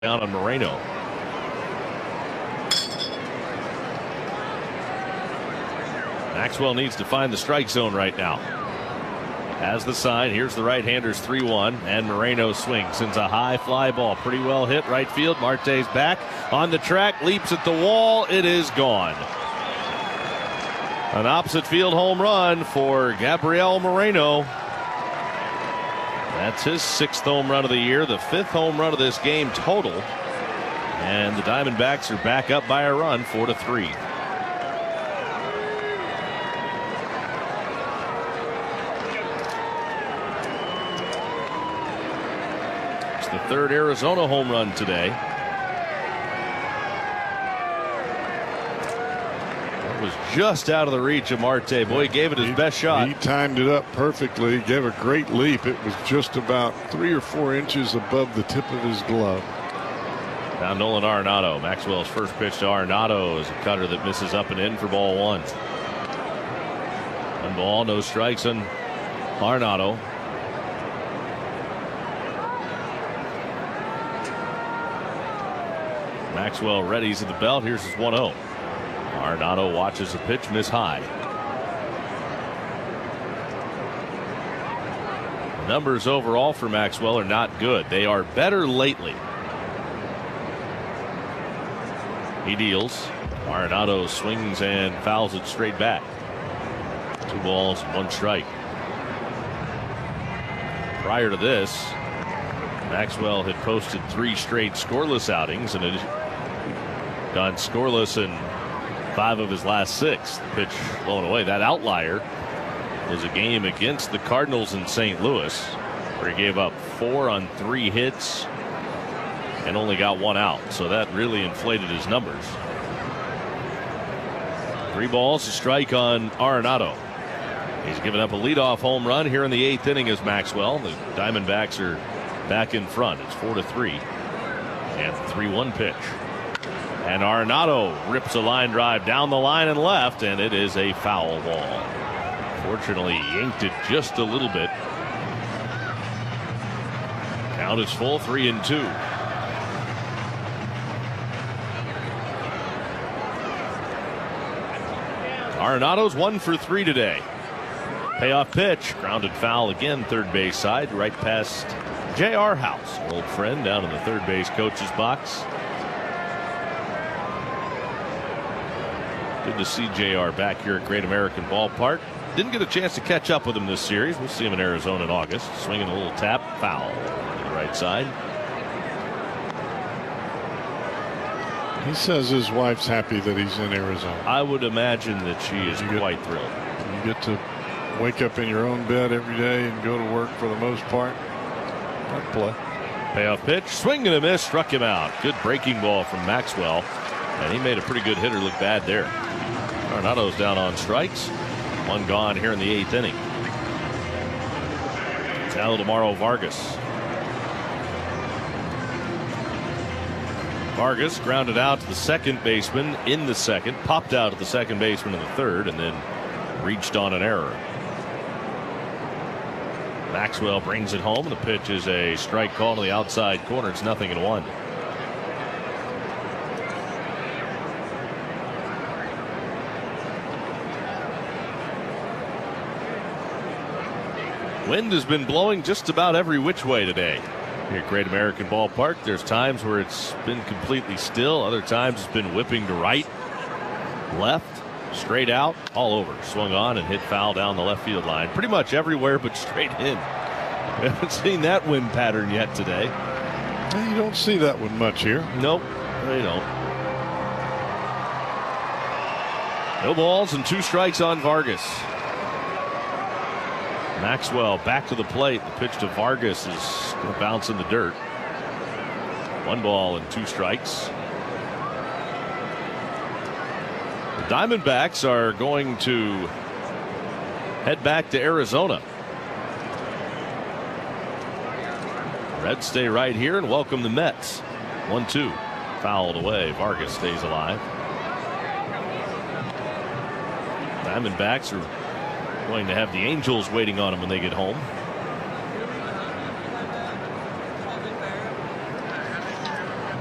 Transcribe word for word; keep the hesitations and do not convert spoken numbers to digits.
down on Moreno. Maxwell needs to find the strike zone right now. Has the sign. Here's the right-handers three one, and Moreno swings. Sends a high fly ball. Pretty well hit right field. Marte's back on the track. Leaps at the wall. It is gone. An opposite field home run for Gabriel Moreno. That's his sixth home run of the year, the fifth home run of this game total. And the Diamondbacks are back up by a run, four to three. It's the third Arizona home run today. Was just out of the reach of Marte. Boy, he gave it his he, best shot. He timed it up perfectly. He gave a great leap. It was just about three or four inches above the tip of his glove. Now Nolan Arenado. Maxwell's first pitch to Arenado is a cutter that misses up and in for ball one. One ball, no strikes on Arenado. Maxwell readies at the belt. Here's his one oh. Arenado watches the pitch miss high. The numbers overall for Maxwell are not good. They are better lately. He deals. Arenado swings and fouls it straight back. Two balls, one strike. Prior to this, Maxwell had posted three straight scoreless outings and had gone scoreless in five of his last six. The pitch blown away. That outlier was a game against the Cardinals in Saint Louis, where he gave up four on three hits and only got one out. So that really inflated his numbers. Three balls, a strike on Arenado. He's given up a leadoff home run here in the eighth inning as Maxwell. The Diamondbacks are back in front. It's four to three. And the three one pitch. And Arenado rips a line drive down the line and left, and it is a foul ball. Fortunately, he yanked it just a little bit. Count is full, three and two. Arenado's one for three today. Payoff pitch, grounded foul again, third base side, right past J R House, an old friend down in the third base coach's box. Good to see J R back here at Great American Ballpark. Didn't get a chance to catch up with him this series. We'll see him in Arizona in August. Swinging a little tap, foul to the right side. He says his wife's happy that he's in Arizona. I would imagine that she is you quite get, thrilled. You get to wake up in your own bed every day and go to work for the most part. That play. Payoff pitch, swing and a miss, struck him out. Good breaking ball from Maxwell. And he made a pretty good hitter look bad there. Arenado's down on strikes. One gone here in the eighth inning. It's Aldemaro Vargas. Vargas grounded out to the second baseman in the second. Popped out at the second baseman in the third. And then reached on an error. Maxwell brings it home. The pitch is a strike call to the outside corner. It's nothing in one. Wind has been blowing just about every which way today here at Great American Ballpark. There's times where it's been completely still. Other times it's been whipping to right, left, straight out, all over. Swung on and hit foul down the left field line. Pretty much everywhere but straight in. We haven't seen that wind pattern yet today. You don't see that one much here. Nope, they don't. No balls and two strikes on Vargas. Maxwell back to the plate. The pitch to Vargas is going to bounce in the dirt. One ball and two strikes. The Diamondbacks are going to head back to Arizona. Reds stay right here and welcome the Mets. one two. Fouled away. Vargas stays alive. Diamondbacks are going to have the Angels waiting on them when they get home.